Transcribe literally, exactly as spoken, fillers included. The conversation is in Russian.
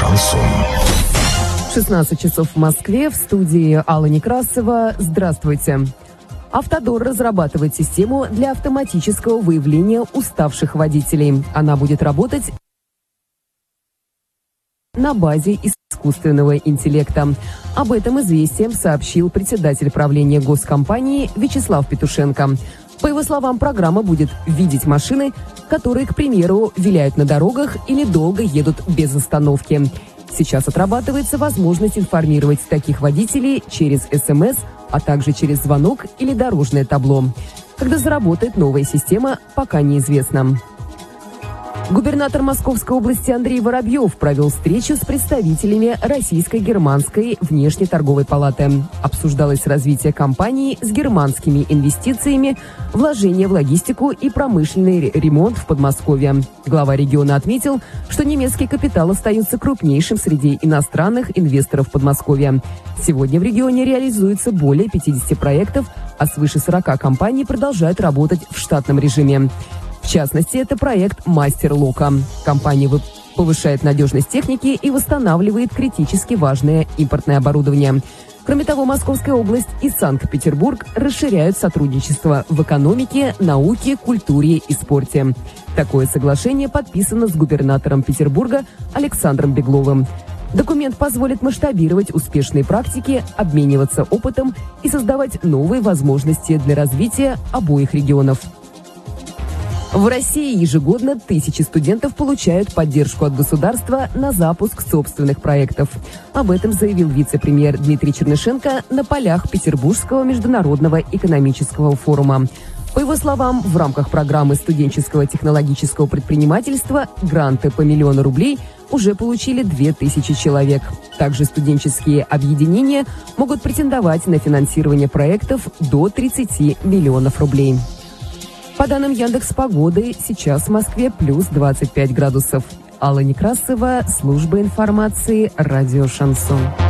Шансон. шестнадцать часов в Москве, в студии Алла Некрасова. Здравствуйте. «Автодор» разрабатывает систему для автоматического выявления уставших водителей. Она будет работать на базе искусственного интеллекта. Об этом «Известиям» сообщил председатель правления госкомпании Вячеслав Петушенко. По его словам, программа будет видеть машины, которые, к примеру, виляют на дорогах или долго едут без остановки. Сейчас отрабатывается возможность информировать таких водителей через эс эм эс, а также через звонок или дорожное табло. Когда заработает новая система, пока неизвестно. Губернатор Московской области Андрей Воробьев провел встречу с представителями Российско-германской внешнеторговой палаты. Обсуждалось развитие компании с германскими инвестициями, вложения в логистику и промышленный ремонт в Подмосковье. Глава региона отметил, что немецкий капитал остается крупнейшим среди иностранных инвесторов Подмосковья. Сегодня в регионе реализуется более пятидесяти проектов, а свыше сорока компаний продолжают работать в штатном режиме. В частности, это проект «Мастер Лока». Компания повышает надежность техники и восстанавливает критически важное импортное оборудование. Кроме того, Московская область и Санкт-Петербург расширяют сотрудничество в экономике, науке, культуре и спорте. Такое соглашение подписано с губернатором Петербурга Александром Бегловым. Документ позволит масштабировать успешные практики, обмениваться опытом и создавать новые возможности для развития обоих регионов. В России ежегодно тысячи студентов получают поддержку от государства на запуск собственных проектов. Об этом заявил вице-премьер Дмитрий Чернышенко на полях Петербургского международного экономического форума. По его словам, в рамках программы студенческого технологического предпринимательства гранты по миллиону рублей уже получили две тысячи человек. Также студенческие объединения могут претендовать на финансирование проектов до тридцати миллионов рублей. По данным Яндекс.Погоды, сейчас в Москве плюс двадцать пять градусов. Алла Некрасова, служба информации, радио «Шансон».